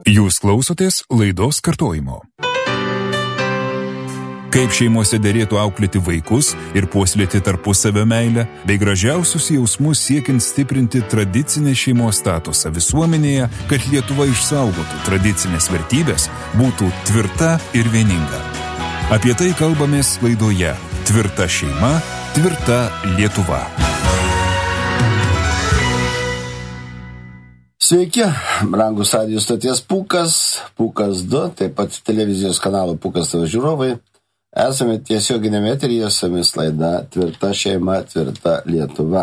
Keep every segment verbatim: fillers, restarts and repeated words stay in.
Jūs klausotės laidos kartojimo. Kaip šeimose derėtų auklėti vaikus ir puoselėti tarpusavio meilę, bei gražiausius jausmus siekiant stiprinti tradicinę šeimos statusą visuomenėje, kad Lietuva išsaugotų tradicinės vertybės, būtų tvirta ir vieninga. Apie tai kalbamės laidoje Tvirta šeima, tvirta Lietuva. Sveiki, brangus radijo stoties Pūkas, Pūkas du, taip pat televizijos kanalo Pūkas tavo žiūrovai. Esame tiesioginėme eteryje, su jumis laida Tvirta šeima, tvirta Lietuva.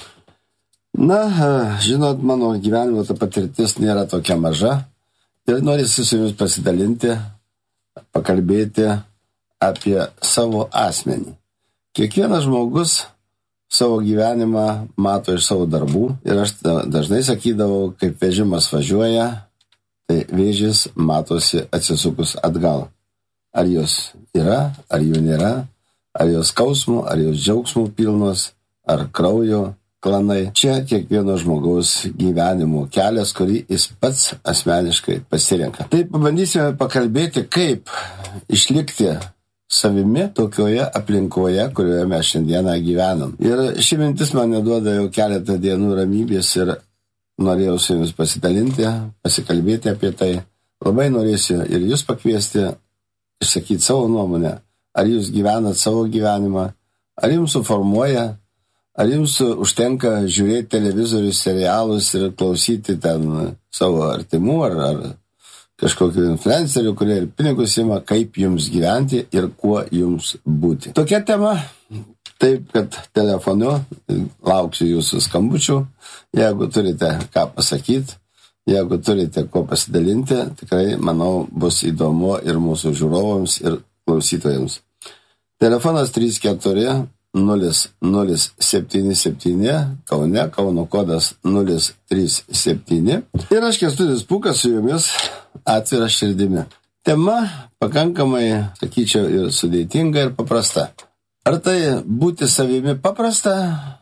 Na, žinot, mano gyvenimo ta patirtis nėra tokia maža ir norisi su jumis pasidalinti, pakalbėti apie savo asmenį. Kiekvienas žmogus savo gyvenimą mato iš savo darbų ir aš dažnai sakydavau, kaip vežimas važiuoja, tai vėžis matosi atsisukus atgal. Ar jos yra, ar jų nėra, ar jos skausmų, ar jos džiaugsmų pilnos, ar kraujo klanai. Čia kiekvieno žmogaus gyvenimo kelias, kurį jis pats asmeniškai pasirenka. Tai pabandysime pakalbėti, kaip išlikti savimi tokioje aplinkoje, kurioje mes šiandieną gyvenam. Ir ši mintis man neduoda jau keletą dienų ramybės ir norėjau su jumis pasidalinti, pasikalbėti apie tai. Labai norėsiu ir jūs pakviesti išsakyti savo nuomonę, ar jūs gyvenat savo gyvenimą, ar jums suformuoja, ar jums užtenka žiūrėti televizorius, serialus ir klausyti ten savo artimų ar, ar kažkokių influencerių, kurie ir pinigus ima, kaip jums gyventi ir kuo jums būti. Tokia tema, taip kad telefonu lauksiu jūsų skambučių, jeigu turite ką pasakyti. Jeigu turite ko pasidalinti, tikrai, manau, bus įdomu ir mūsų žiūrovams, ir klausytojams. Telefonas trys keturi nulis nulis septyni septyni, Kaune, Kauno kodas nulis trys septyni. Ir aš Kęstutis Pūkas su jumis atvira širdimi. Tema pakankamai, sakyčiau, ir sudėtinga, ir paprasta. Ar tai būti savimi paprasta,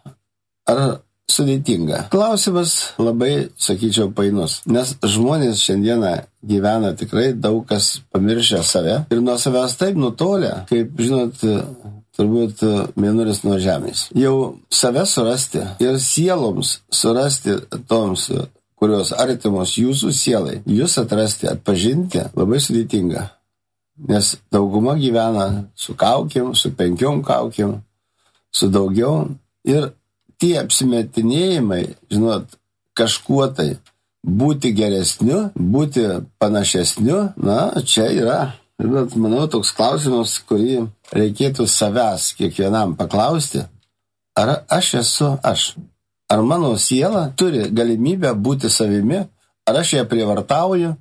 ar sudėtinga? Klausimas labai, sakyčiau, painus, nes žmonės šiandieną gyvena tikrai daug kas pamiršę save ir nuo savęs taip nutolę, kaip, žinot, turbūt mėnulis nuo žemės. Jau save surasti ir sieloms surasti toms, kurios artimos jūsų sielai, jūs atrasti, atpažinti labai sudėtinga, nes dauguma gyvena su kaukėm, su penkiom kaukėm, su daugiau ir tie apsimetinėjimai, žinot, kažkuo tai būti geresniu, būti panašesniu, na, čia yra, žinot, manau, toks klausimas, kurį reikėtų savęs kiekvienam paklausti, ar aš esu aš, ar mano siela turi galimybę būti savimi, ar aš ją prievartauju.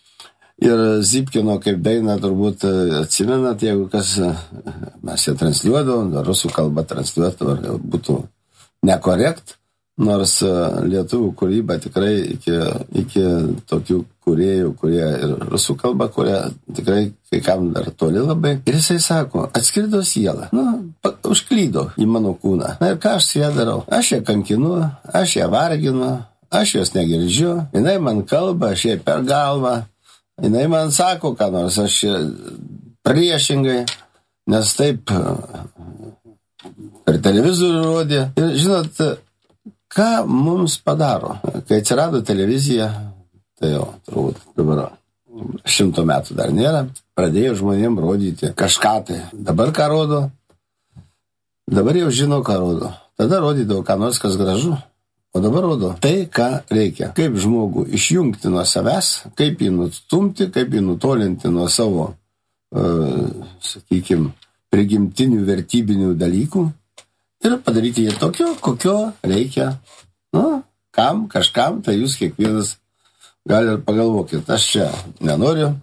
Ir Zipkino kaip dainą turbūt atsimenat, jeigu kas, mes ją transliuodavom, rusų kalbą transliuodavom, būtų nekorekt, nors lietuvių kūryba tikrai iki, iki tokių kūrėjų, kurie ir rusų kalbą, kurie tikrai kai kam dar toli labai. Ir jisai sako, atskrido siela, nu, užklydo į mano kūną. Na ir ką aš su ją darau? Aš ją kankinu, aš ją varginu, aš jos negirdžiu, jinai man kalba, aš jai per galvą, jinai man sako, ką nors, aš priešingai, nes taip per televizorių rodė. Ir žinot, ką mums padaro? Kai atsirado televizija, tai jau turbūt dabar šimto metų dar nėra, pradėjo žmonėm rodyti kažką tai. Dabar ką rodo? Dabar jau žino, ką rodo. Tada rodydavo ką nors, kas gražu, o dabar rodo tai, ką reikia. Kaip žmogų išjungti nuo savęs, kaip jį nutstumti, kaip jį nutolinti nuo savo, uh, sakykime, prigimtinių vertybinių dalykų, ir padaryti jį tokio, kokio reikia. Nu, kam, kažkam, tai jūs kiekvienas gali ir pagalvokit. Aš čia nenoriu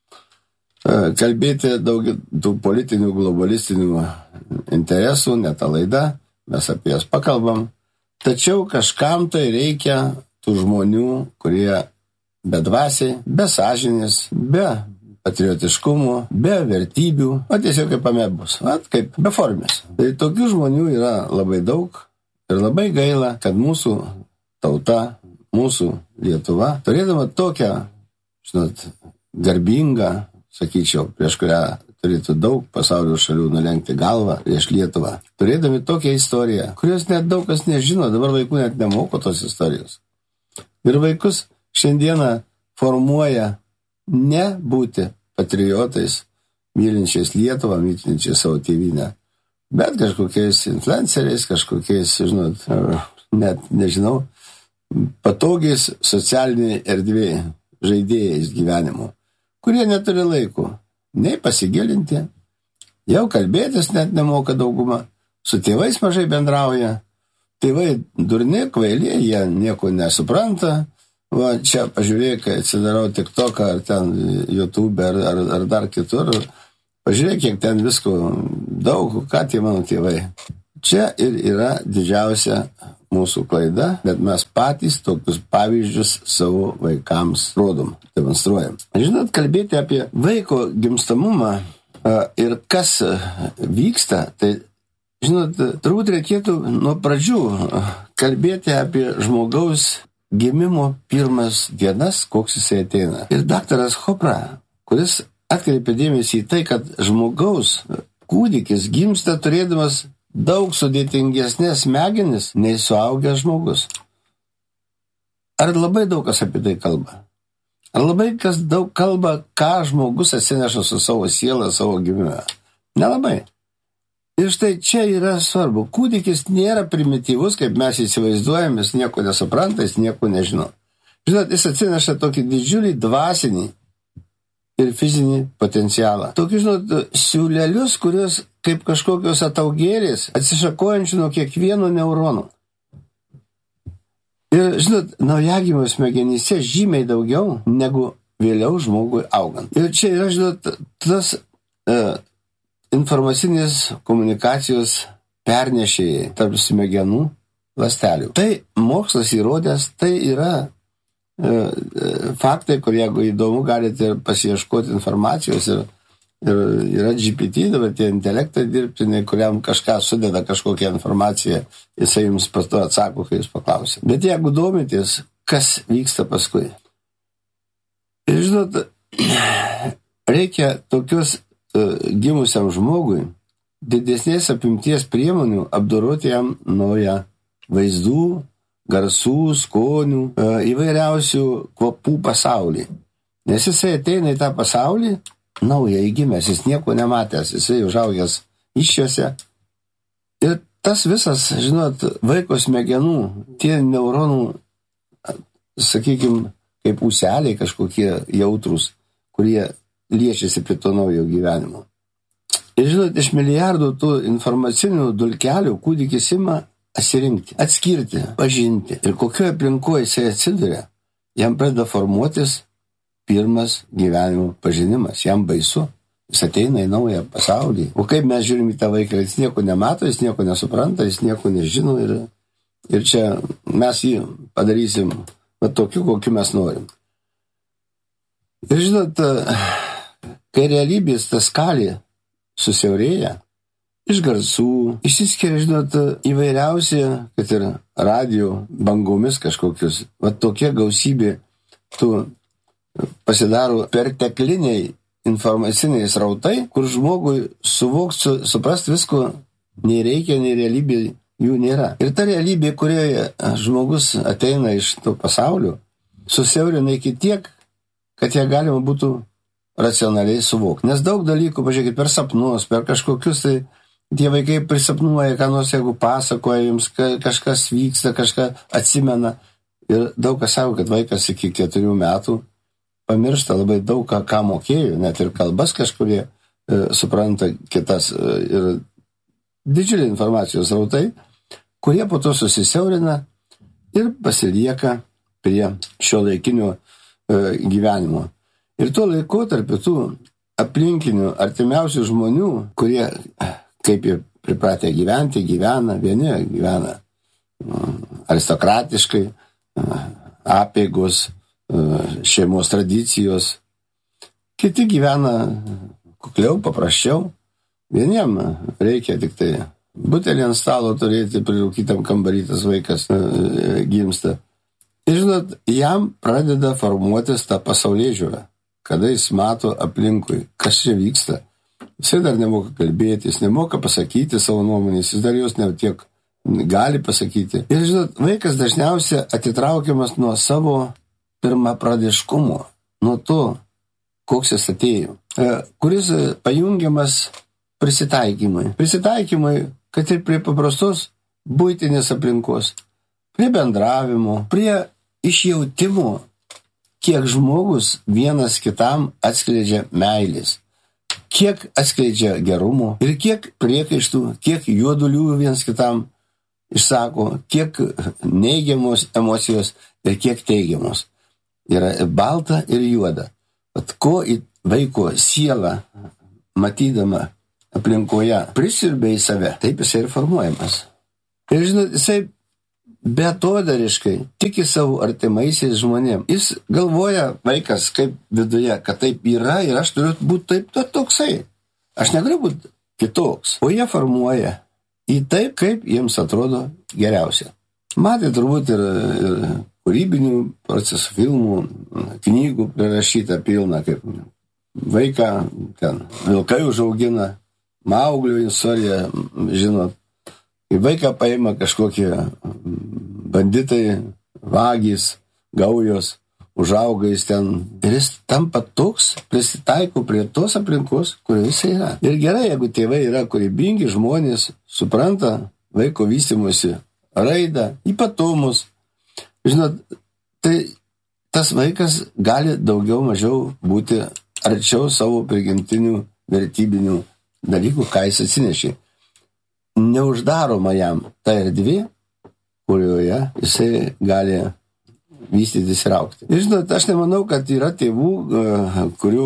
kalbėti daug tų politinių, globalistinių interesų, ne ta laida, mes apie jas pakalbam. Tačiau kažkam tai reikia tų žmonių, kurie be dvasiai, be sąžinės, be patriotiškumo, be vertybių, o tiesiog kaip amebus, kaip beformės. Tai tokių žmonių yra labai daug ir labai gaila, kad mūsų tauta, mūsų Lietuva, turėdama tokią, žinot, garbinga, sakyčiau, prieš kurią turėtų daug pasaulio šalių nulenkti galvą prieš Lietuvą. Turėdami tokią istoriją, kurios net daug kas nežino, dabar vaikų net nemoko tos istorijos. Ir vaikus šiandieną formuoja ne būti patriotais, mylinčiais Lietuvą, mylinčiais savo tėvynę, bet kažkokiais influenceriais, kažkokiais, žinot, net nežinau, patogiais socialiniai erdvėjai, žaidėjais gyvenimo, kurie neturi laiko nei pasigilinti, jau kalbėtis net nemoka dauguma, su tėvais mažai bendrauja, tėvai durni, kvaili, jie nieko nesupranta, va čia pažiūrėk, kai atsidarau TikToką ar ten YouTube ar, ar, ar dar kitur, pažiūrėk, kiek ten visko daug, ką tie mano tėvai. Čia ir yra didžiausia mūsų klaida, bet mes patys tokius pavyzdžius savo vaikams rodom, demonstruojam. Žinot, kalbėti apie vaiko gimstamumą ir kas vyksta, tai, žinot, turbūt reikėtų nuo pradžių kalbėti apie žmogaus gimimo pirmas dienas, koks jisai ateina. Ir daktaras Chopra, kuris atkreipė dėmesį į tai, kad žmogaus kūdikis gimsta turėdamas daug sudėtingesnės smegenis nei suaugęs žmogus. Ar labai daug kas apie tai kalba? Ar labai kas daug kalba, ką žmogus atsineša su savo siela, savo gimime? Nelabai. Ir štai čia yra svarbu. Kūdikis nėra primityvus, kaip mes įsivaizduojame, jis nieko nesupranta, jis nieko nežino. Žinot, jis atsineša tokį didžiulį dvasinį ir fizinį potencialą. Tokius, žinot, siūlelius, kurios kaip kažkokios ataugėlės atsišakojančių nuo kiekvieno neuronų. Ir, žinot, naujagimio smegenyse žymiai daugiau negu vėliau žmogui augant. Ir čia yra, žinot, tas e, informacinės komunikacijos pernešėjai tarp smegenų ląstelių. Tai mokslas įrodęs, tai yra faktai, kur jeigu įdomu, galite pasiieškoti informacijos ir, ir yra G P T, dabar tie intelektai dirbtiniai, kuriam kažką sudeda kažkokią informaciją, jisai jums pas to atsako, kai jūs paklausite. Bet jeigu domitės, kas vyksta paskui. Ir žinot, reikia tokius uh, gimusiam žmogui didesnės apimties priemonių apdoroti jam naują vaizdų, garsų, skonių, įvairiausių kvapų pasaulį. Nes jisai ateina į tą pasaulį, naują įgimęs, jis nieko nematęs, jisai užaugęs iššiose. Ir tas visas, žinot, vaiko smegenų, tie neuronų, sakykime, kaip ūseliai kažkokie jautrus, kurie liečiasi prie to naujo gyvenimo. Ir žinot, iš milijardų tų informacinių dulkelių kūdikis ima atsirinkti, atskirti, pažinti. Ir kokioje aplinkoje jisai atsiduria, jam pradeda formuotis pirmas gyvenimo pažinimas. Jam baisu, jis ateina į naują pasaulį. O kaip mes žiūrim į tą vaiką, jis nieko nemato, jis nieko nesupranta, jis nieko nežino. Ir, ir čia mes jį padarysim va, tokiu, kokiu mes norim. Ir žinot, kai realybės ta skalė susiaurėja, iš garsų, išsiskiria, žinot, įvairiausi, kad ir radio bangomis kažkokius, va tokia gausybė tų pasidaro pertekliniai informaciniai srautai, kur žmogui suvoks, suprast visko nei reikia, nei realybė jų nėra. Ir ta realybė, kurioje žmogus ateina iš to pasaulio, susiaurina iki tiek, kad ją galima būtų racionaliai suvokti. Nes daug dalykų, pažiūrėkit, per sapnus, per kažkokius tai tie vaikai prisapnuoja, ką nors, jeigu pasakoja jums, kažkas vyksta, kažką atsimena. Ir daug kas sako, kad vaikas iki keturių metų pamiršta labai daug, ką, ką mokėjo, net ir kalbas kažkurie e, supranta kitas. E, ir didžiuliai informacijos rautai, kurie po to susisiaurina ir pasilieka prie šio laikinio e, gyvenimo. Ir tuo laikotarpiu tų aplinkinių, artimiausių žmonių, kurie kaip jie pripratę gyventi, gyvena, vieni gyvena aristokratiškai, apeigos, šeimos tradicijos, kiti gyvena kukliau, paprasčiau, vieniem reikia tik tai butelį ant stalo turėti, prirūkytam kambarį tas vaikas gimsta, Ir žinot, jam pradeda formuotis tą pasaulėžiūrą, kada jis mato aplinkui, kas čia vyksta. Jisai dar nemoka kalbėti, jis nemoka pasakyti savo nuomonės, jis dar jos ne tiek gali pasakyti. Ir žinot, vaikas dažniausiai atitraukiamas nuo savo pirmapradiškumo, nuo to, koks jis atėjo, kuris pajungiamas prisitaikymui. Prisitaikymui, kad ir prie paprastos buitinės aplinkos, prie bendravimo, prie išjautimo, kiek žmogus vienas kitam atskleidžia meilės, kiek atskleidžia gerumo ir kiek priekaištų, kiek juodulių vienas kitam išsako, kiek neigiamos emocijos ir kiek teigiamos. Yra balta ir juoda. At ko į vaiko sielą, matydama aplinkoje, prisiurbia į save, taip jisai ir formuojamas. Ir žinot, jisai betodariškai tiki savo artimaisiais žmonėm. Jis galvoja, vaikas, kaip viduje, kad taip yra ir aš turiu būti taip to, toksai. Aš negaliu būti kitoks. O jie formuoja į taip, kaip jiems atrodo geriausia. Matė turbūt ir, ir kūrybinių procesų, filmų, knygų prirašyta pilna, kaip vaiką ten vilkai užaugina, Mauglio istoriją, žinot, kai vaiką paima kažkokie banditai, vagys, gaujos, užauga jis ten ir jis tampa toks, prisitaiko prie tos aplinkos, kurioje jis yra. Ir gerai, jeigu tėvai yra kūrybingi žmonės, supranta vaiko vystymosi raidą, ypatumus. Žinot, tai tas vaikas gali daugiau mažiau būti arčiau savo prigimtinių vertybinių dalykų, ką jis atsinešė. Neuždaroma jam ta erdvė, kurioje jisai gali vystytis ir augti. Ir žinot, aš nemanau, kad yra tėvų, kurių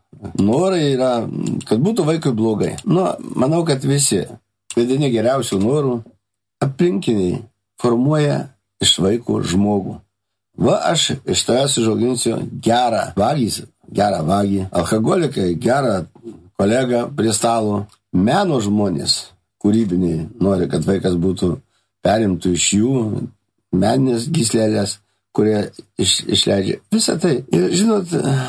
norai yra, kad būtų vaikui blogai. Nu, manau, kad visi, vedini geriausių norų, aplinkiniai formuoja iš vaiko žmogų. Va, aš iš tavęs užauginsiu gerą vagį, gerą vagį, alkoholikai, gerą kolegą prie stalo, meno žmonės, kūrybiniai, nori, kad vaikas būtų perimtų iš jų meninės gyslelės, kurie iš, išleidžia visą tai. Ir žinot,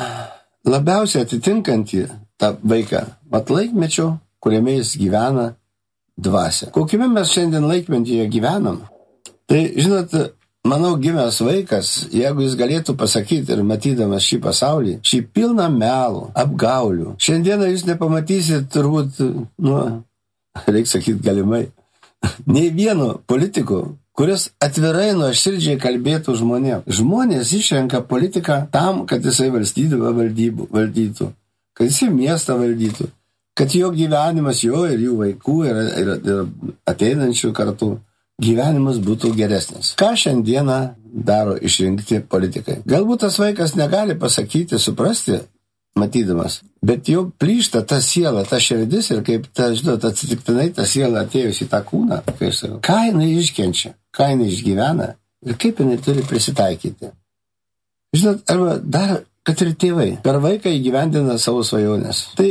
labiausiai atitinkantį tą vaiką, mat laikmečio, kuriame jis gyvena, dvasia. Kokiame mes šiandien laikmetyje gyvenam? Tai, žinot, manau, gimęs vaikas, jeigu jis galėtų pasakyti ir matydamas šį pasaulį, šį pilną melų, apgaulių, šiandieną jūs nepamatysit turbūt, nu, reikia sakyti galimai, nei vieno politiko, kuris atvirai nuoširdžiai kalbėtų žmonėm. Žmonės išrenka politiką tam, kad jisai valstybę valdytų, kad jisai miestą valdytų, kad jo gyvenimas, jo ir jų vaikų ir, ir, ir ateinančių kartų gyvenimas būtų geresnis. Ką šiandieną daro išrinkti politikai? Galbūt tas vaikas negali pasakyti, suprasti, matydamas, bet jau plyšta ta siela, ta širdis ir kaip, ta, žinot, atsitiktinai ta siela atėjus į tą kūną, kai aš sakau, ką jinai iškenčia, ką jinai išgyvena ir kaip jinai turi prisitaikyti. Žinot, arba dar, kad ir tėvai per vaiką įgyvendina savo svajonės. Tai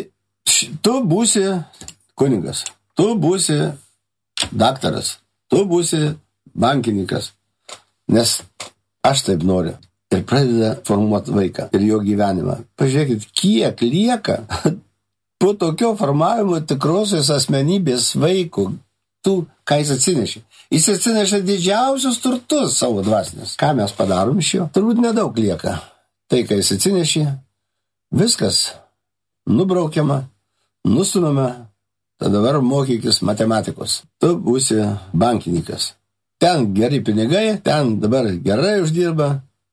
tu būsi kunigas, tu būsi daktaras, tu būsi bankininkas, nes aš taip noriu. Ir pradeda formuoti vaiką ir jo gyvenimą. Pažiūrėkit, kiek lieka po tokio formavimo tikrosios asmenybės vaiko, tų, ką jis atsinešė. Jis atsinešė didžiausius turtus savo dvasinės. Ką mes padarom iš jo? Turbūt nedaug lieka. Tai, ką jis atsinešė, viskas nubraukiama, nustumiama, tada dabar mokykis matematikos. Tu būsi bankininkas. Ten geri pinigai, ten dabar gerai uždirba.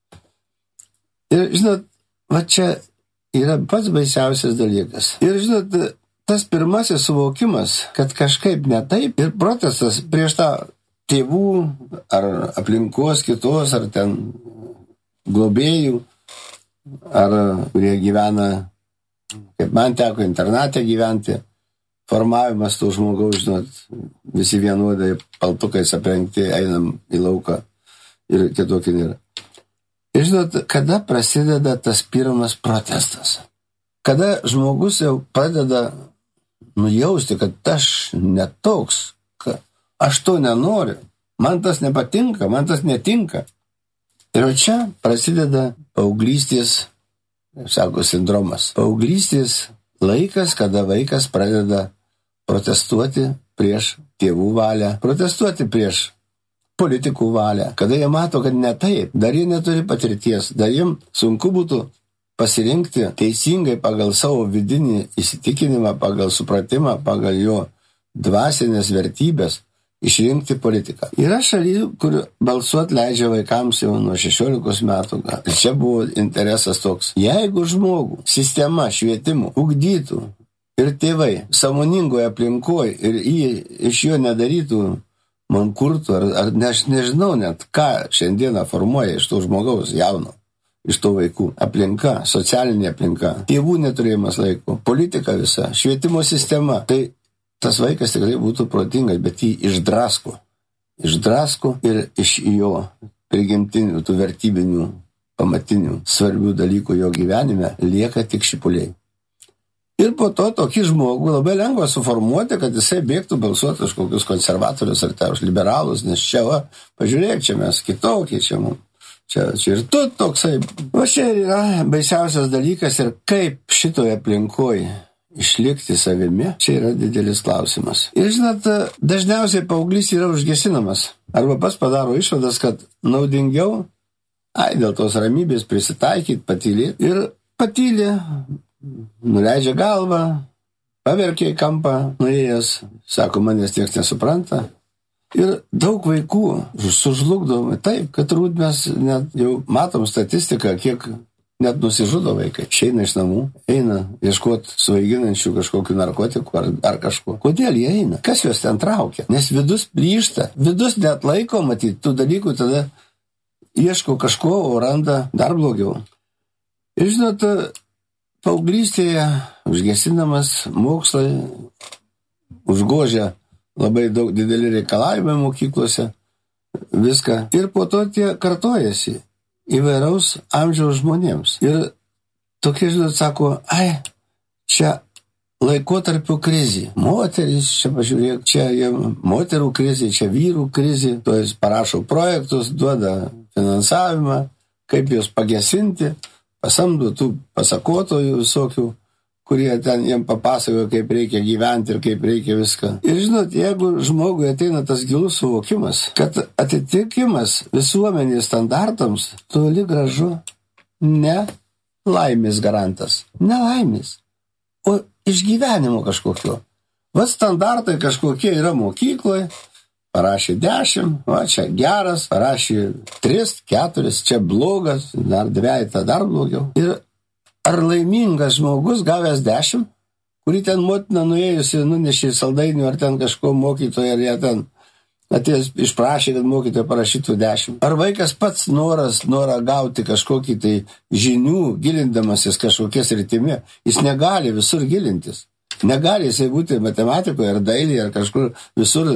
Ir, žinot, va čia yra pats baisiausias dalykas. Ir, žinot, tas pirmasis suvokimas, kad kažkaip ne taip, ir protestas prieš tą tėvų ar aplinkos kitos, ar ten globėjų, ar kurie gyvena, kaip man teko internate gyventi, formavimas tų žmogaus, žinot, visi vienodai paltukais aprengti, einam į lauką ir kitokį nėra. Ir žinot, kada prasideda tas pirmas protestas? Kada žmogus jau pradeda nujausti, kad aš netoks, kad aš to nenoriu, man tas nepatinka, man tas netinka. Ir čia prasideda paauglystės, sako, sindromas. Paauglystės laikas, kada vaikas pradeda protestuoti prieš tėvų valią, protestuoti prieš politikų valią, kada jie mato, kad ne taip, dar jie neturi patirties, dar jiem sunku būtų pasirinkti teisingai pagal savo vidinį įsitikinimą, pagal supratimą, pagal jo dvasinės vertybės, išrinkti politiką. Yra šalių, kur balsuot leidžia vaikams jau nuo šešiolikos metų. Ir čia buvo interesas toks. Jeigu žmogų sistema švietimo ugdytų ir tėvai sąmoningoje aplinkoje ir jį iš jo nedarytų mankurtų, ar, ar ne, aš nežinau net, ką šiandieną formuoja iš to žmogaus jauno, iš to vaikų. Aplinka, socialinė aplinka, tėvų neturėjimas laiko, politika visa, švietimo sistema. Tai tas vaikas tikrai būtų protingas, bet jį išdrasko. Išdrasko ir iš jo prigimtinių, tų vertybinių, pamatinių, svarbių dalykų jo gyvenime lieka tik šipuliai. Ir po to tokį žmogų labai lengva suformuoti, kad jisai bėgtų balsuoti už kokius konservatorius ar tai už liberalus, nes čia, va, pažiūrėk, čia mes kitokie, čia, čia, čia ir tu toksai. O čia yra baisiausias dalykas ir kaip šitoje aplinkoje išlikti savimi, čia yra didelis klausimas. Ir žinot, dažniausiai paauglys yra užgesinamas. Arba pas padaro išvadas, kad naudingiau, ai, dėl tos ramybės prisitaikyti, patylėti ir patylė, nuleidžia galvą, paverkia į kampą, nuėjęs, sako, manęs tiek nesupranta. Ir daug vaikų sužlugdo taip, kad turbūt mes net jau matom statistiką, kiek net nusižudo vaikai. Išeina iš namų, eina ieškoti svaiginančių kažkokių narkotikų ar, ar kažko. Kodėl jie eina? Kas juos ten traukia? Nes vidus plyšta, vidus net laiko matyti tų dalykų, tada ieško kažko, o randa dar blogiau. Ir žinot, paauglystėje užgesinamas mokslai užgožia labai daug dideli reikalavimai mokyklose, viską. Ir po to tie kartojasi įvairaus amžiaus žmonėms. Ir tokie, žinot, sako, ai, čia laikotarpio krizė. Moteris, čia pažiūrėk, čia moterų krizė, čia vyrų krizė. To jis parašo projektus, duoda finansavimą, kaip juos pagesinti. Pasamdo tų pasakotojų visokių, kurie ten jiem papasakojo, kaip reikia gyventi ir kaip reikia viską. Ir žinot, jeigu žmogui ateina tas gilus suvokimas, kad atitikimas visuomenės standartams toli gražu ne laimės garantas, ne laimės, o išgyvenimo kažkokio. Va standartai kažkokie yra mokykloje, parašė dešimt, va čia geras, parašė tris, keturis, čia blogas, dar dvejta, dar blogiau. Ir ar laimingas žmogus gavęs dešimt, kurį ten motina nuėjusi, nunešė saldainių, ar ten kažko mokytoja, ar jie ten atėjęs išprašė, kad mokytoja parašytų dešimt. Ar vaikas pats noras, norą gauti kažkokį tai žinių, gilindamasis kažkokias rytimi, jis negali visur gilintis. Negali jisai būti matematikoje, ar dailėje, ar kažkur visur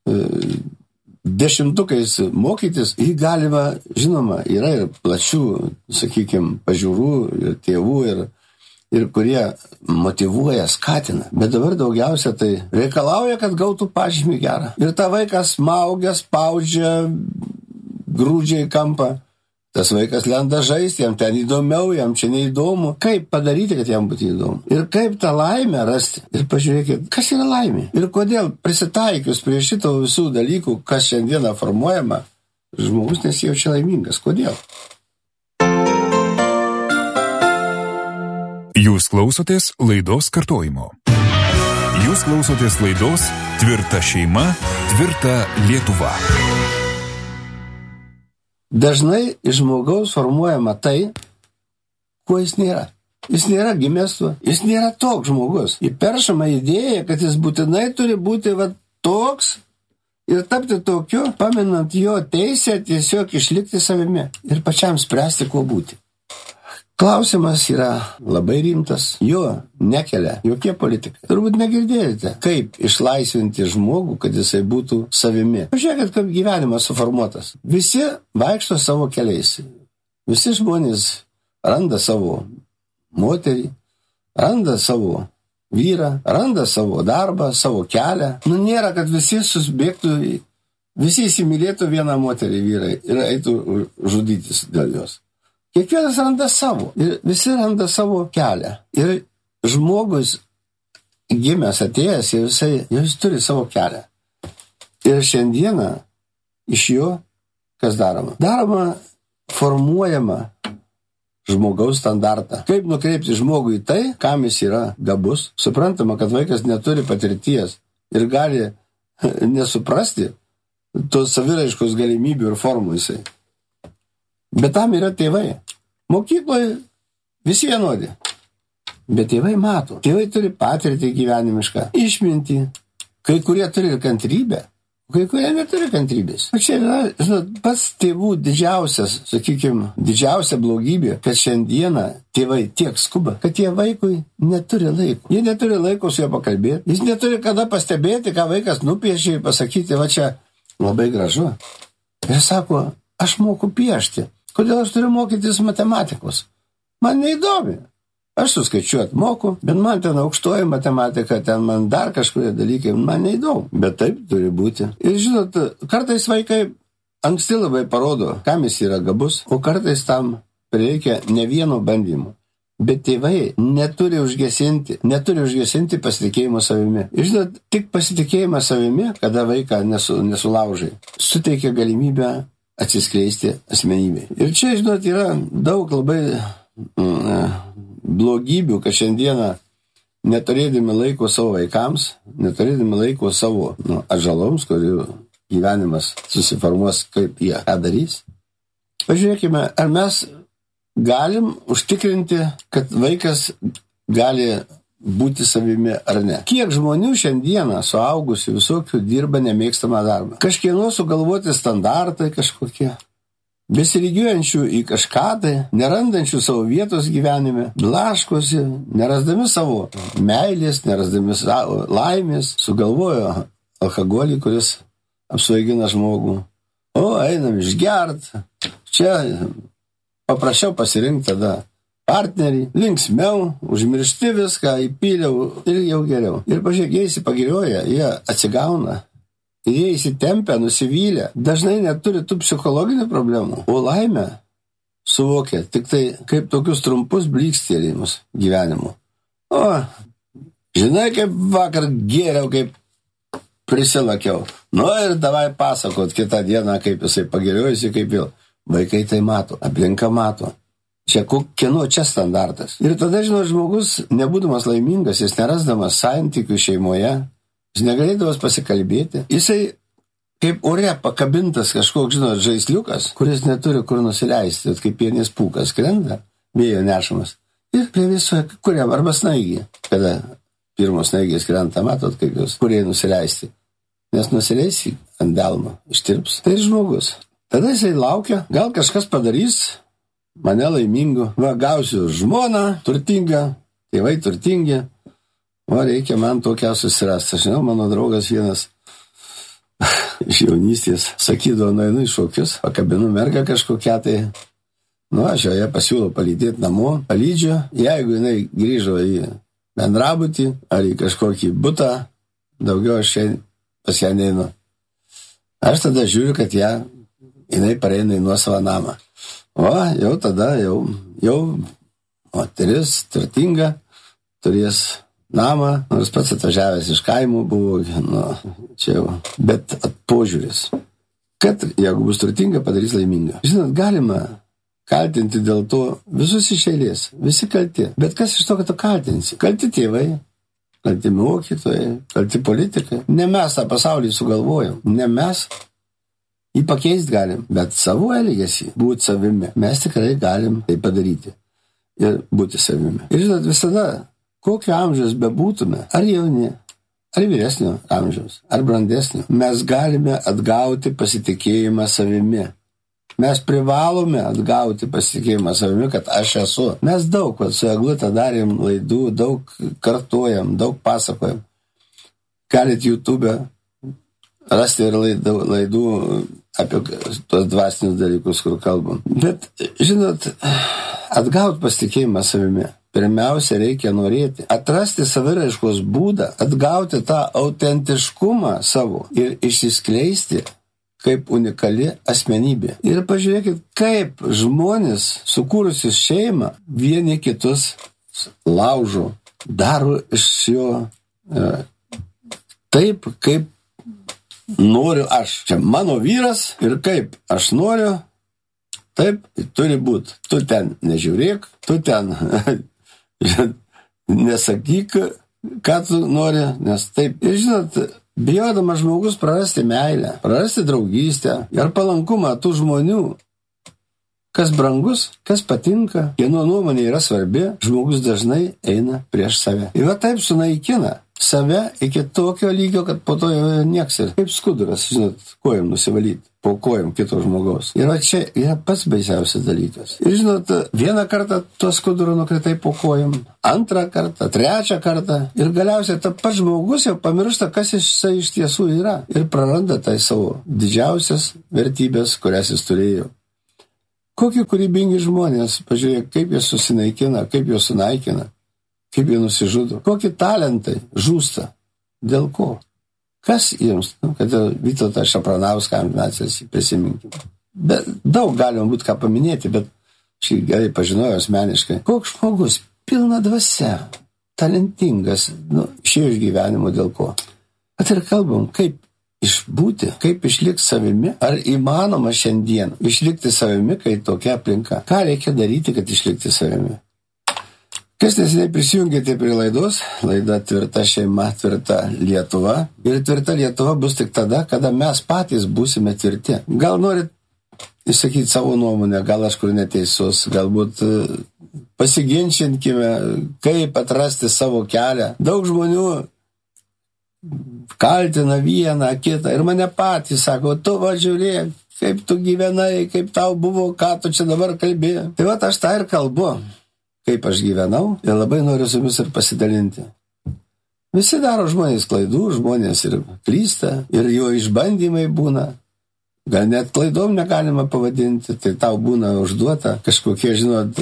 dešimtukais mokytis. Jį galima, žinoma, yra ir plačių, sakykime, pažiūrų, ir tėvų, ir, ir kurie motyvuoja, skatina. Bet dabar daugiausia tai reikalauja, kad gautų pažymį gerą. Ir tą vaiką smaugia, spaudžia, grūdžia į kampą. Tas vaikas lenda žaisti, jam ten įdomiau, jam čia neįdomu. Kaip padaryti, kad jam būtų įdomu? Ir kaip tą laimę rasti? Ir pažiūrėkit, kas yra laimė? Ir kodėl prisitaikius prie šito visų dalykų, kas šiandieną formuojama, žmogus nesijaučia laimingas? Kodėl? Jūs klausotės laidos kartojimo. Jūs klausotės laidos Tvirta šeima, tvirta Lietuva. Dažnai iš žmogaus formuojama tai, kuo jis nėra. Jis nėra gimęs tuo, jis nėra toks žmogus. Įperšama idėja, kad jis būtinai turi būti va, toks ir tapti tokiu, paminant jo teisę tiesiog išlikti savimi ir pačiam spręsti, kuo būti. Klausimas yra labai rimtas, jo nekelia jokie politikai. Turbūt negirdėjote, kaip išlaisvinti žmogų, kad jisai būtų savimi. Pažiūrėkit, kaip gyvenimas suformuotas. Visi vaikšto savo keliais. Visi žmonės randa savo moterį, randa savo vyrą, randa savo darbą, savo kelią. Nu, nėra, kad visi susbėgtų į, visi įsimylėtų vieną moterį vyrai ir eitų žudytis dėl jos. Kiekvienas randa savo ir visi randa savo kelią. Ir žmogus gimęs, atėjęs, ir jisai, jis turi savo kelią. Ir šiandieną iš jo kas daroma? Daroma, formuojama žmogaus standartą. Kaip nukreipti žmogų į tai, kam jis yra gabus. Suprantama, kad vaikas neturi patirties ir gali nesuprasti tos saviraiškos galimybių ir formų jisai. Bet tam yra tėvai. Mokykloje visi vienodi. Bet tėvai mato. Tėvai turi patirtį gyvenimišką, išmintį. Kai kurie turi ir kantrybę, kai kurie neturi kantrybės. O čia yra, žinot, pats tėvų didžiausias, sakykime, didžiausia blogybė, kad šiandieną tėvai tiek skuba, kad jie vaikui neturi laiko. Jie neturi laiko su juo pakalbėti. Jis neturi kada pastebėti, ką vaikas nupiešė ir pasakyti, va čia labai gražu. Ir sako, aš moku piešti. Kodėl aš turiu mokytis matematikos? Man neįdomi. Aš suskaičiuot moku, bet man ten aukštoji matematika, ten man dar kažkurie dalykai, man neįdomu. Bet taip turi būti. Ir žinot, kartais vaikai anksti labai parodo, kam jis yra gabus, o kartais tam reikia ne vieno bandymo. Bet tėvai neturi užgesinti, neturi užgesinti pasitikėjimo savimi. Ir žinot, tik pasitikėjimas savimi, kada vaiką nesu, nesulaužai, suteikia galimybę atsiskleisti asmenybei. Ir čia, žinot, yra daug labai mm, blogybių, kad šiandieną neturėdami laiko savo vaikams, neturėdami laiko savo nu, atžaloms, kurių gyvenimas susiformuos, kaip jie ką darys. Pažiūrėkime, ar mes galim užtikrinti, kad vaikas gali būti savimi ar ne. Kiek žmonių šiandieną suaugusių visokių dirba nemėgstamą darbą. Kažkieno sugalvoti standartai kažkokie, besilygiuojančių į kažką tai, nerandančių savo vietos gyvenime, blaškosi, nerasdami savo meilės, nerasdami laimės, sugalvojo alkoholį, kuris apsvaigina žmogų. O, einam išgert, čia paprašiau pasirinkti tada partnerį, linksmiau, užmiršti viską, įpyliau ir jau geriau. Ir pažiūrėk, jie įsipagirioja, jie atsigauna, jie įsitempia, nusivylę, dažnai neturi tų psichologinių problemų, o laimę suvokia tik tai kaip tokius trumpus blykstelėjimus gyvenimu. O, žinai, kaip vakar gėriau, kaip prisilakiau. Nu ir davai pasakot kitą dieną, kaip jisai pagiriojusi, kaip vėl. Vaikai tai mato, aplinka mato. Čia kieno čia standartas. Ir tada, žinau, žmogus, nebūdamas laimingas, jis nerasdamas santykių šeimoje, jis negalėdamas pasikalbėti, jisai kaip ore pakabintas kažkoks, žinot, žaisliukas, kuris neturi kur nusileisti, kaip pienės pūkas krenda, vėjo nešamas. Ir prie viso, kuriam, arba snaigį, kada pirmos snaigės krenta, matot, kaip jūs, kurie nusileisti. Nes nusileisi ant delno, ištirps. Tai ir žmogus. Tada jisai laukia, gal kažkas padarys mane laimingu, va, gausiu žmoną turtingą, tėvai turtingi, va, reikia man tokią susirasti. Aš žinau, mano draugas vienas iš jaunystės sakydavo, nueinu į šokius, pakabinu mergą kažkokią tai, nu, aš joje pasiūlau palydėti namo, palydžiu, jeigu jinai grįžo į bendrabutį ar į kažkokį butą, daugiau aš pas ją neinu. Aš tada žiūriu, kad ją, jinai pareina į nuosavą namą. O, jau tada, jau, jau moteris turtinga, turės namą, nors pats atvažiavęs iš kaimų buvo, nu, čia jau, bet požiūris, kad jeigu bus turtinga, padarys laimingą. Žinot, galima kaltinti dėl to visus iš eilės, visi kalti, bet kas iš to, kad tu kaltinsi? Kalti tėvai, kalti mokytojai, kalti politikai. Ne mes tą pasaulį sugalvojom, ne mes. Jį pakeisti galim, bet savo elgesį, būti savimi, mes tikrai galim tai padaryti ir būti savimi. Ir žinot, visada, kokio amžiaus bebūtume, ar jauni, ar vyresnio amžiaus, ar brandesnio, mes galime atgauti pasitikėjimą savimi. Mes privalome atgauti pasitikėjimą savimi, kad aš esu. Mes daug, va, su Eglute darėm laidų, daug kartuojam, daug pasakojam. Galit YouTube rasti ir laidų, laidų apie tos dvasinius dalykus, kur kalbam. Bet, žinot, atgauti pasitikėjimą savimi. Pirmiausia, reikia norėti, atrasti saviraiškos būdą, atgauti tą autentiškumą savo ir išsiskleisti kaip unikali asmenybė. Ir pažiūrėkit, kaip žmonės, sukūrusius šeimą, vieni kitus laužo, daro iš jo e, taip, kaip noriu aš. Čia mano vyras ir kaip aš noriu, taip turi būti. Tu ten nežiūrėk, tu ten nesakyk, ką tu nori, nes taip. Ir žinot, bijodamas žmogus prarasti meilę, prarasti draugystę ir palankumą tų žmonių, kas brangus, kas patinka, kieno nuomonė yra svarbi, žmogus dažnai eina prieš save. Ir va taip sunaikina save iki tokio lygio, kad po to jau nieks ir kaip skuduras, žinot, kojom nusivalyti, po kojom kito žmogaus. Ir va čia yra pats baisiausias dalykas. Ir žinot, vieną kartą to skuduro nukritai po kojom, antrą kartą, trečią kartą ir galiausiai ta pats žmogus jau pamiršta, kas jisai iš tiesų yra ir praranda tai savo didžiausias vertybės, kurias jis turėjo. Kokie kūrybingi žmonės, pažiūrėk, kaip jie susinaikina, kaip jie sunaikina, kaip jie nusižudo, kokie talentai žūsta, dėl ko. Kas jiems, nu, kad Vytautą Šapranauską mes prisiminkime. Bet daug galima būti ką paminėti, bet šį gerai pažinojau asmeniškai. Koks žmogus, pilna dvasia, talentingas, nu, išėjo iš gyvenimo dėl ko. At ir kalbam, kaip išbūti, kaip išlikti savimi, ar įmanoma šiandien išlikti savimi, kai tokia aplinka. Ką reikia daryti, kad išlikti savimi? Kas neseniai prisijungėte prie laidos, laida Tvirta šeima, tvirta Lietuva. Ir tvirta Lietuva bus tik tada, kada mes patys būsime tvirti. Gal norit išsakyti savo nuomonę, gal aš kur neteisus, galbūt pasiginčinkime, kaip atrasti savo kelią. Daug žmonių kaltina vieną, kitą ir mane patys sako, tu va žiūrėk, kaip tu gyvenai, kaip tau buvo, ką tu čia dabar kalbėjai. Tai va aš tą ir kalbu. Kaip aš gyvenau ir labai noriu su jumis ir pasidalinti. Visi daro žmonės klaidų, žmonės ir klysta, ir jo išbandymai būna. Gal net klaidom negalima pavadinti, tai tau būna užduota kažkokie, žinot,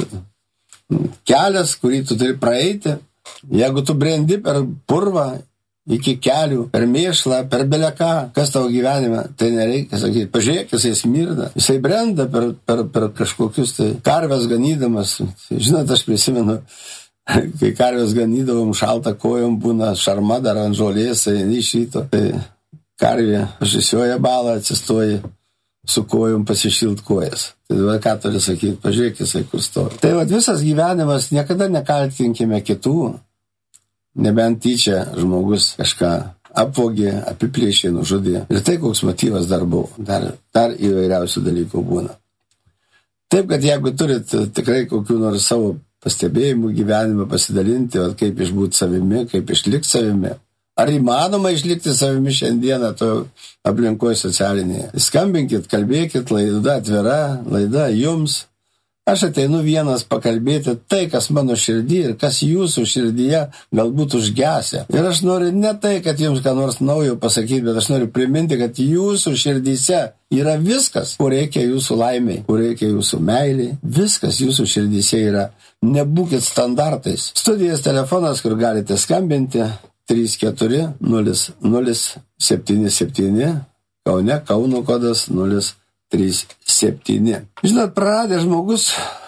kelias, kurį tu turi praeiti. Jeigu tu brendi per purvą, iki kelių, per mėšlą, per beleką, kas tavo gyvenime, tai nereikia sakyti, pažiūrėk, jisai smirda, jisai brenda per, per, per kažkokius tai karves ganydamas. Žinot, aš prisimenu, kai karves ganydavom šaltą kojom, būna šarma dar ant žolės, tai iš ryto, tai karvė pašisioja balą, atsistoja su kojom pasišilt kojas. Tai dabar ką turi sakyti, pažiūrėk, jisai kur stovi. Tai va, visas gyvenimas, niekada nekaltinkime kitų, nebent tyčia žmogus kažką apvogė, apiplėšė, nužudė. Ir tai koks motyvas dar buvo. Dar, dar įvairiausių dalykų būna. Taip, kad jeigu turit tikrai kokių nors savo pastebėjimų gyvenime pasidalinti, kaip išbūti savimi, kaip išlikti savimi. Ar įmanoma išlikti savimi šiandieną to aplinkoje socialinėje? Skambinkit, kalbėkit, laida atvira, laida jums. Aš ateinu vienas pakalbėti tai, kas mano širdį ir kas jūsų širdyje galbūt užgesė. Ir aš noriu ne tai, kad jums ką nors naujo pasakyti, bet aš noriu priminti, kad jūsų širdyse yra viskas, ko reikia jūsų laimiai, ko reikia jūsų meiliai. Viskas jūsų širdyse yra. Nebūkit standartais. Studijos telefonas, kur galite skambinti, trys keturi nulis nulis septyni septyni, Kaune, Kauno kodas nulis trys septyni. Žinot, praradė žmogus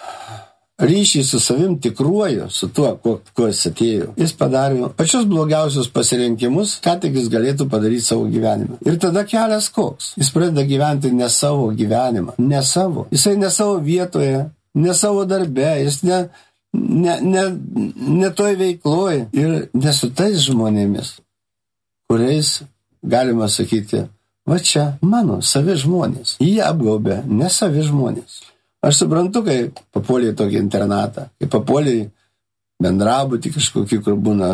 ryšį su savim tikruoju, su tuo, kuo, kuo jis atėjo. Jis padarė pačius blogiausius pasirinkimus, ką tik jis galėtų padaryti savo gyvenimą. Ir tada kelias koks? Jis pradeda gyventi ne savo gyvenimą, ne savo. Jisai ne savo vietoje, ne savo darbe, jis ne, ne, ne, ne toj veikloj ir ne su tais žmonėmis, kuriais galima sakyti, va čia mano savi žmonės. Jie apgaubė ne savi žmonės. Aš suprantu, kai papuolė į tokį internatą, kai papuolė į bendrabutį kažkokį, kur būna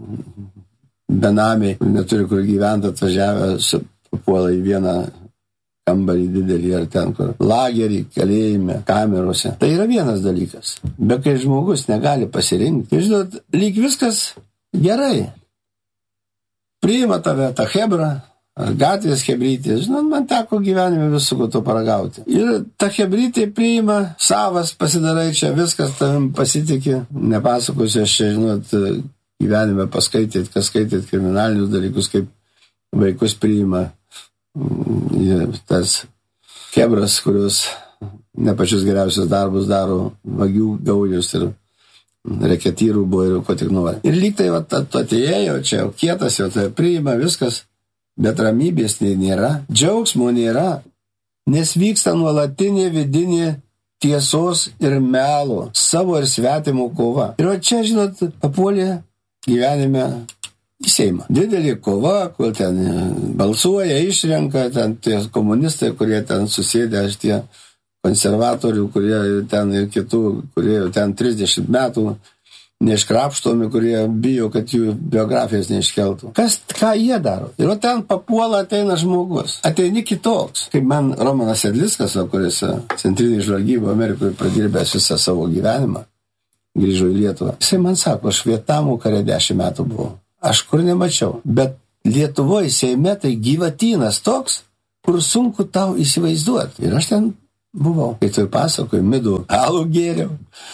benamiai, neturi kur gyventi, atvažiavę, papuolė į vieną kambarį didelį ar ten, kur lagerį, kalėjime, kamerose. Tai yra vienas dalykas. Bet kai žmogus negali pasirinkti, žinot, lyg viskas gerai. Priima tave tą hebrą, ar gatvės hebrytė. Žinot, man teko gyvenime visų to paragauti. Ir ta hebrytė priima, savas pasidarai čia, viskas tavim pasitikė. Nepasakosiu, aš čia, žinot, gyvenime paskaitėt, kas skaitėt kriminalinius dalykus, kaip vaikus priima tas kebras, kurios ne pačius geriausius darbus daro, vagių gaujus ir reketyrų buvo ir ko tik nori. Ir lyg tai va, atėjo čia, kietas jau tai priima viskas, bet ramybės nėra, džiaugsmo nėra, nes vyksta nuolatinė vidinė tiesos ir melo, savo ir svetimo kova. Ir va čia, žinot, papuolė gyvenime į Seimą. Didelė kova, kur ten balsuoja, išrenka, ten tie komunistai, kurie ten susėdė, aš tie konservatorių, kurie ten ir kitų, kurie ten trisdešimt metų neiškrapštomi, kurie bijo, kad jų biografijas neiškeltų. Kas, ką jie daro? Ir va ten papuola ateina žmogus. Ateini kitoks. Kaip man Romanas Sedliskas, kuris centrinį žvalgybą Amerikoje pradirbęs visą savo gyvenimą, grįžo į Lietuvą. Jisai man sako, aš Vietnamo kare dešimt metų buvau. Aš kur nemačiau. Bet Lietuvoje Seime tai gyvatynas toks, kur sunku tau įsivaizduoti. Ir aš ten buvau. Kai toj pasakoju, midų alų gėriau,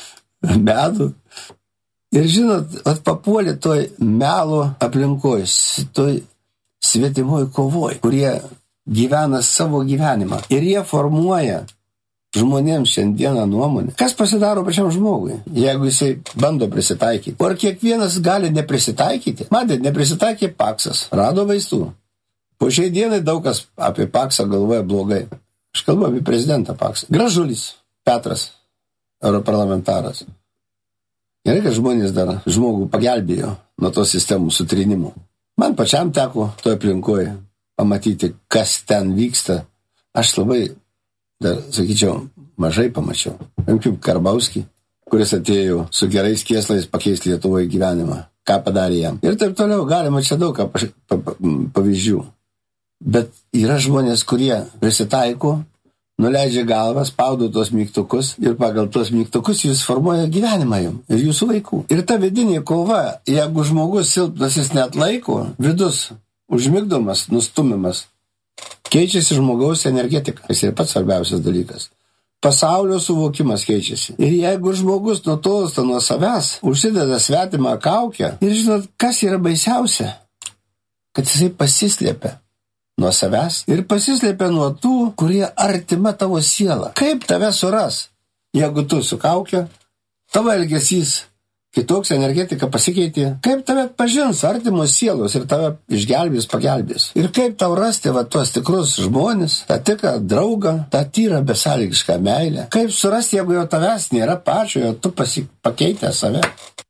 medų. Ir žinot, at papuolė toj melo aplinkoj, toj svetimoj kovoj, kurie gyvena savo gyvenimą. Ir jie formuoja žmonėms šiandieną nuomonę. Kas pasidaro pačiam žmogui, jeigu jisai bando prisitaikyti? O ar kiekvienas gali neprisitaikyti? Matėt, neprisitaikė Paksas, rado vaistų. Po šiai dienai daug kas apie Paksą galvoja blogai. Aš kalbu apie prezidentą Paksą. Gražulis, Petras, europarlamentaras. Gerai, kad žmonės dar žmogų pagelbėjo nuo tos sistemų sutrinimų. Man pačiam teko toje aplinkoje pamatyti, kas ten vyksta. Aš labai, dar, sakyčiau, mažai pamačiau. Kaip Karbauskį, kuris atėjo su gerais kėslais pakeisti Lietuvoje gyvenimą. Ką padarė jam. Ir taip toliau galima čia daug ką pavyzdžių. Bet yra žmonės, kurie prisitaiko, nuleidžia galvą, spaudo tos mygtukus ir pagal tos mygtukus jūs formuoja gyvenimą jums ir jūsų vaikų. Ir ta vidinė kova, jeigu žmogus silpnas jis net laiko, vidus užmigdomas, nustumimas, keičiasi žmogaus energetika. Tai yra pats svarbiausias dalykas. Pasaulio suvokimas keičiasi. Ir jeigu žmogus nutolsta nuo savęs, užsideda svetimą kaukę, ir žinot, kas yra baisiausia? Kad jisai pasislėpia nuo savęs ir pasislėpia nuo tų, kurie artima tavo sielą. Kaip tave suras? Jeigu tu su kauke, tavo elgesys kitoks, energetika pasikeitė. Kaip tave pažins artimos sielos ir tave išgelbės, pagelbės? Ir kaip tau rasti va tuos tikrus žmonės, tą tikrą draugą, tą tyrą besąlygišką meilę? Kaip surasti, jeigu jau tavęs nėra pačio, jau tu pasi... pakeitė save?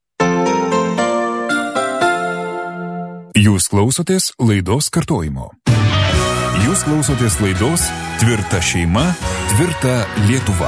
Jūs klausotės laidos kartojimo. Jūs klausotės laidos Tvirta šeima, tvirta Lietuva.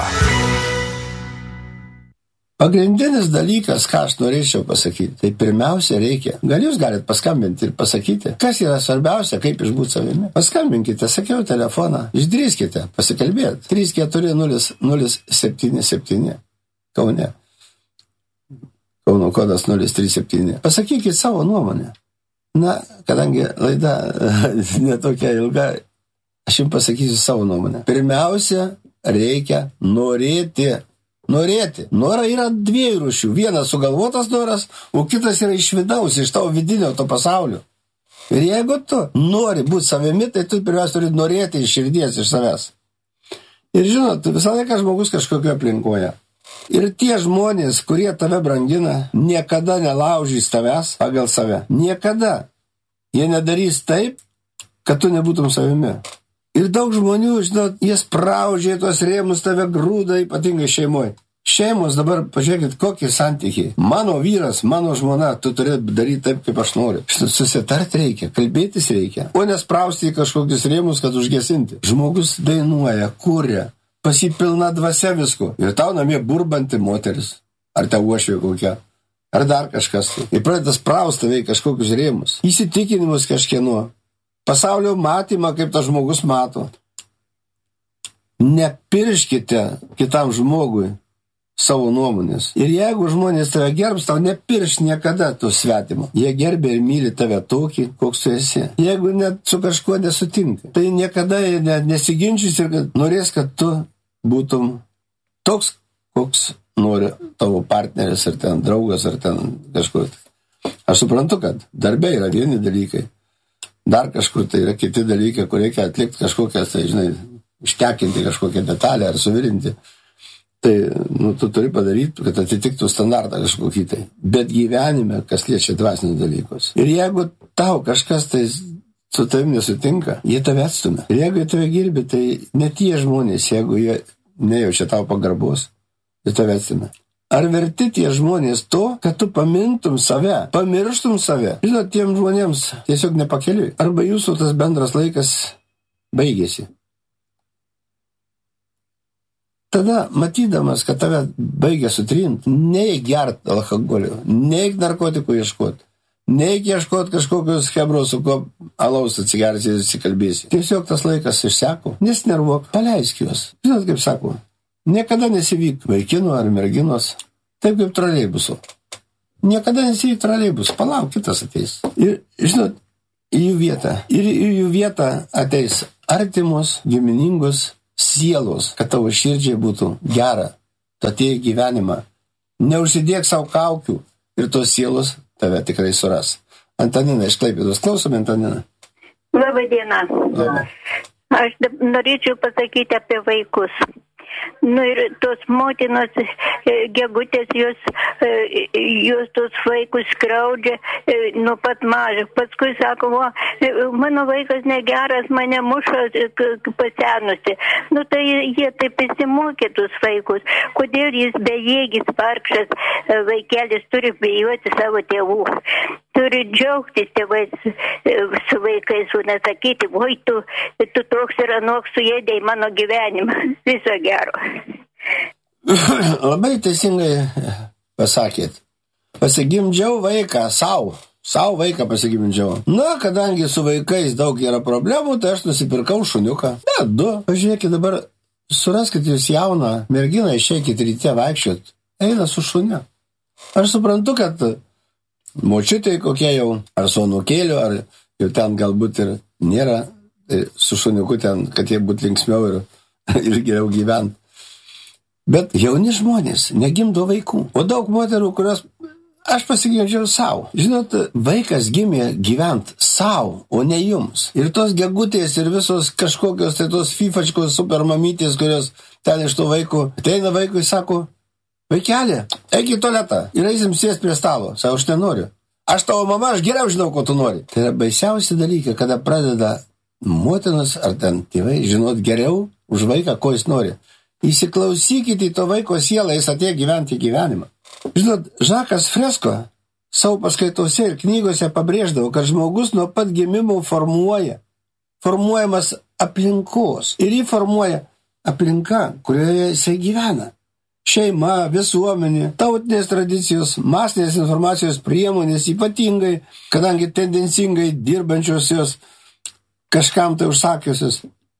Pagrindinis dalykas, ką aš norėčiau pasakyti, tai pirmiausia reikia. Gal jūs galit paskambinti ir pasakyti, kas yra svarbiausia, kaip išbūti savimi. Paskambinkite, sakiau telefoną, išdrįskite, pasikalbėti. trys keturi nulis nulis septyni septyni Kaune. Kauno kodas nulis trys septyni. Pasakykit savo nuomonę. Na, kadangi laida netokia ilga, aš jums pasakysiu savo nuomonę. Pirmiausia, reikia norėti. Norėti. Nora yra dviejų rūšių. Vienas sugalvotas noras, o kitas yra iš vidaus, iš tavo vidinio to pasaulio. Ir jeigu tu nori būti savimi, tai tu pirmiausia turi norėti iš širdies, iš savęs. Ir žinot, visą laiką žmogus kažkokio aplinkoje. Ir tie žmonės, kurie tave brangina, niekada nelaužys tavęs pagal save. Niekada. Jie nedarys taip, kad tu nebūtum savimi. Ir daug žmonių, žinot, jie spraužia tuos rėmus, tave grūda, ypatingai šeimoje. Šeimos dabar, pažiūrėkit, kokie santykiai. Mano vyras, mano žmona, tu turi daryti taip, kaip aš noriu. Susitarti reikia, kalbėtis reikia. O nesprausti į kažkokius rėmus, kad užgesinti. Žmogus dainuoja, kuria. Pasipilna dvasia visko. Ir tau namie burbanti moteris. Ar ta uošvė kokia. Ar dar kažkas. Ir pradeda sprausti tave į kažkokius rėmus. Įsitikinimus kažkieno. Pasaulio matymą, kaip tas žmogus mato. Nepirškite kitam žmogui savo nuomonės. Ir jeigu žmonės tave gerbs, tau nepirš niekada to svetimo. Jie gerbė ir myli tave tokį, koks tu esi. Jeigu net su kažkuo nesutinka, tai niekada nesiginčys ir kad norės, kad tu būtum toks, koks nori tavo partneris, ar ten draugas, ar ten kažkur. Aš suprantu, kad darbe yra vieni dalykai, dar kažkur tai yra kiti dalykai, kur reikia atlikti kažkokias, tai, žinai, ištekinti kažkokią detalę ar suvirinti. Tai, nu, tu turi padaryti, kad atitiktų standartą kažkokį tai. Bet gyvenime, kas liečia dvasinius dalykus. Ir jeigu tau kažkas tai su tavim nesutinka, jie tave atstumia. Ir jeigu jie tave girbi, tai ne tie žmonės, jeigu jie nejaučia tau pagarbos, jie tave atstumia. Ar verti tie žmonės to, kad tu pamintum save, pamirštum save? Žinot, tiem žmonėms tiesiog nepakeliui. Arba jūsų tas bendras laikas baigėsi. Tada, matydamas, kad tave baigia sutrint, neik gert alkoholio, neik narkotikų ieškot, neik ieškot kažkokius hebros, su ko alaus atsigersi ir atsikalbėsi. Tiesiog tas laikas išseko, nesnervuok, paleisk juos. Žinot, kaip sako, niekada nesivyk vaikinų ar merginos, taip kaip troleibusu. Niekada nesivyk troleibus, palauk, kitas ateis. Ir, žinot, į jų vietą, ir į jų vietą ateis artimos, giminingos sielos, kad tavo širdžiai būtų gera, tu atėjai gyvenimą. Neužsidėk savo kaukių ir tos sielos tave tikrai suras. Antanina iš Klaipėdos. Klausome, Antanina. Labą dieną. Labą. Aš norėčiau pasakyti apie vaikus. Nu ir tos motinos gegutės, jos, jos tos vaikus skriaudžia nuo pat mažo. Paskui sako, o, mano vaikas negeras, mane muša pasenusi. Nu tai jie taip įsimokė tos vaikus. Kodėl jis bejėgis, vargšas vaikelis turi bijoti savo tėvų? Turi džiaugtis tėvais su vaikais, o nesakyti, oi tu, tu toks ir anoks suėdėjai mano gyvenimą. Viso gero. Labai teisingai pasakėt. Pasigimdžiau vaiką savo. Savo vaiką pasigimdžiau. Na, kadangi su vaikais daug yra problemų, tai aš nusipirkau šuniuką. Ne, du. Pažiūrėkit dabar, suraskit jūs jauną merginą, išeikit ryte vaikščiot. Eina su šuniu. Aš suprantu, kad močiutė kokie jau, ar su anūkėliu, ar jau ten galbūt ir nėra, tai su šuniuku ten, kad jie būtų linksmiau ir, ir geriau gyvent. Bet jauni žmonės negimdo vaikų. O daug moterų, kurios aš pasigimdžiau savo. Žinot, vaikas gimė gyvent savo, o ne jums. Ir tos gegutės ir visos kažkokios tai tos fifačkos supermamytės, kurios ten iš to vaikų, ateina vaikui, sako, vaikelė, eik į tualetą ir eisim sėst prie stalo. Sako, aš nenoriu. Aš tavo mama, aš geriau žinau, ko tu nori. Tai yra baisiausi dalykai, kada pradeda motinos ar ten tėvai žinot geriau už vaiką, ko jis nori. Įsiklausykite į to vaiko sielą, jis atėjo gyventi gyvenimą. Žinot, Žakas Fresko savo paskaitose ir knygose pabrėždavo, kad žmogus nuo pat gimimo formuoja, formuojamas aplinkos. Ir jį formuoja aplinka, kurioje jisai gyvena. Šeima, visuomenė, tautinės tradicijos, masinės informacijos priemonės, ypatingai, kadangi tendencingai dirbančiosios kažkam tai užsakiusios.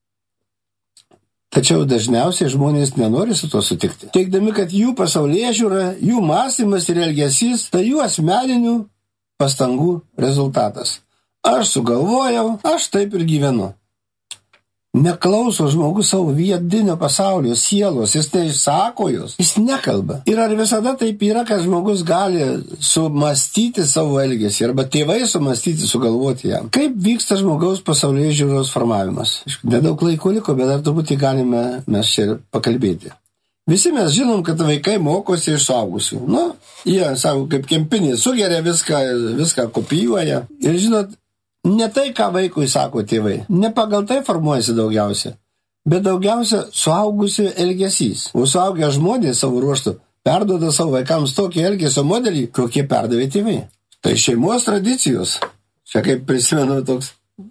Tačiau dažniausiai žmonės nenori su to sutikti. Teigdami, kad jų pasaulėžiūra, jų mąstymas ir elgesys, tai jų asmeninių pastangų rezultatas. Aš sugalvojau, aš taip ir gyvenu. Neklauso žmogus savo vidinio pasaulio, sielos, jis neišsako jos, jis nekalba. Ir ar visada taip yra, kad žmogus gali sumastyti savo elgesį, arba tėvai sumastyti, sugalvoti jam? Kaip vyksta žmogaus pasaulio žiūros formavimas? Nedaug laiko liko, bet dar truputį galime mes čia pakalbėti. Visi mes žinom, kad vaikai mokosi iš suaugusių. Nu, jie, sako, kaip kempinė, sugeria viską, viską kopijuoja. Ir žinot, ne tai, ką vaikui sako tėvai, ne pagal tai formuojasi daugiausia, bet daugiausia suaugusių elgesys. O suaugę žmonės savo ruoštų perduoda savo vaikams tokį elgesio modelį, kokie perdavė tėvai. Tai šeimos tradicijos. Čia kaip prisimenu toks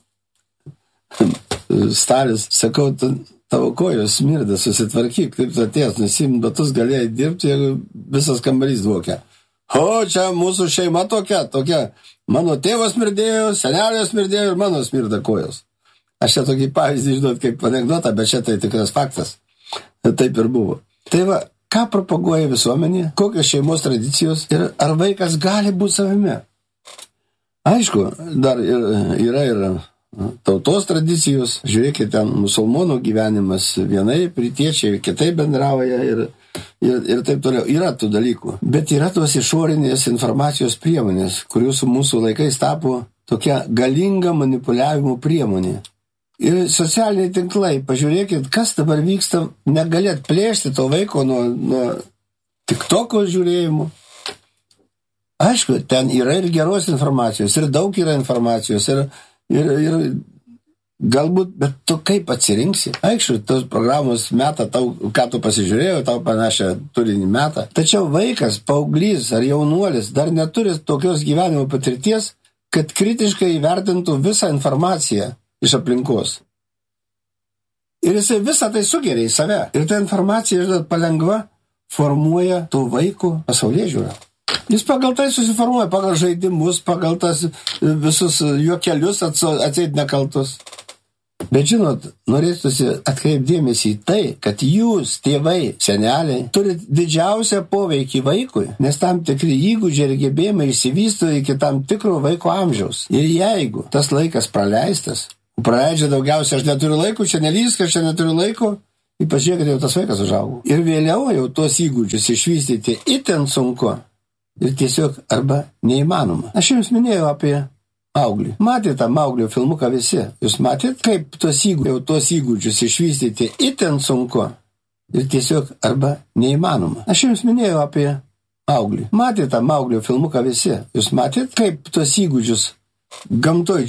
staris, sakau, tavo kojos smirda, susitvarkyk, kaip tu atėjęs, nusimt batus galėjai dirbti, jeigu visas kambarys dvokia. O, čia mūsų šeima tokia, tokia. Mano tėvas smirdėjo, senelės smirdėjo ir mano smirda kojos. Aš čia tokį pavyzdį žinot kaip anekdotą, bet čia tai tikras faktas. Taip ir buvo. Tai va, ką propaguoja visuomenė, kokios šeimos tradicijos ir ar vaikas gali būti savimi. Aišku, dar yra ir tautos tradicijos, žiūrėkite, ten musulmonų gyvenimas vienai, rytiečiai kitai bendrauja ir, ir, ir taip toliau. Yra tų dalykų, bet yra tos išorinės informacijos priemonės, kurių su mūsų laikais tapo tokia galinga manipuliavimo priemonė. Ir socialiniai tinklai, pažiūrėkit, kas dabar vyksta, negalėt plėšti to vaiko nuo, nuo TikToko žiūrėjimo. Aišku, ten yra ir geros informacijos, ir daug yra informacijos, ir, ir, ir galbūt, bet tu kaip atsirinksi? Aišku, tos programos meta tau, ką tu pasižiūrėjau, tau panašią turinį meta. Tačiau vaikas, paauglys ar jaunuolis dar neturi tokios gyvenimo patirties, kad kritiškai įvertintų visą informaciją iš aplinkos. Ir jisai visą tai sugeria į save. Ir ta informacija, žinot, palengva formuoja tų vaikų pasaulėžiūrą. Jis pagal tai susiformuoja, pagal žaidimus, pagal tas visus juokelius atseit nekaltus. Bet žinot, norėtųsi atkreipdėmėsi į tai, kad jūs, tėvai, seneliai, turit didžiausią poveikį vaikui, nes tam tikri įgūdžiai ir gebėjimai išsivysto iki tam tikro vaiko amžiaus. Ir jeigu tas laikas praleistas, praleidžia daugiausia, aš neturiu laiko, čia nelyskas, čia neturiu laiko, ypač žiūrėkite, jau tas vaikas užaugo. Ir vėliau jau tuos įgūdžius išvystyti itin sunku ir tiesiog arba neįmanoma. Aš jums minėjau apie Mauglį. Matėte tą Mauglio filmuką visi? Jūs matėte, kaip tuos įgūdžius, jau tuos įgūdžius išvystyti itin sunku ir tiesiog arba neįmanoma. Aš jums minėjau apie Mauglį. Matėte tą Mauglio filmuką visi? Jūs matėte, kaip tuos įgūdžius gamtoj